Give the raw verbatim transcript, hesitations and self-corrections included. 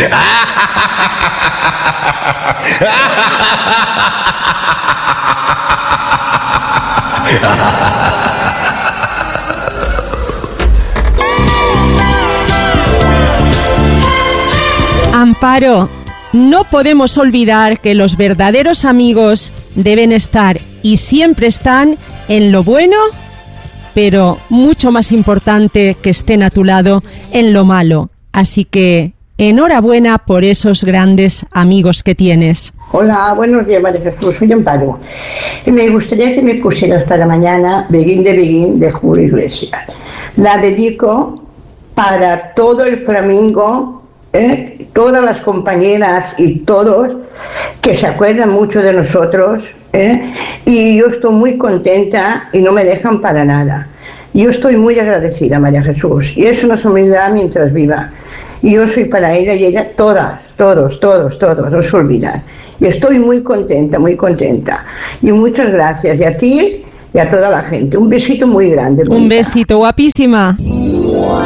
Amparo, no podemos olvidar que los verdaderos amigos deben estar y siempre están en lo bueno, pero mucho más importante que estén a tu lado en lo malo. Así que enhorabuena por esos grandes amigos que tienes. Hola, buenos días, María Jesús, soy Amparo. Y me gustaría que me pusieras para mañana Begin de Begin de Julio Iglesias. La dedico para todo el Flamingo, ¿eh? Todas las compañeras y todos que se acuerdan mucho de nosotros, ¿eh? Y yo estoy muy contenta y no me dejan para nada. Yo estoy muy agradecida, María Jesús, y eso no se me olvidará mientras viva. Y yo soy para ella y ella, todas, todos, todos, todos, no se olvidan. Y estoy muy contenta, muy contenta. Y muchas gracias, y a ti y a toda la gente. Un besito muy grande. Un besito, guapísima.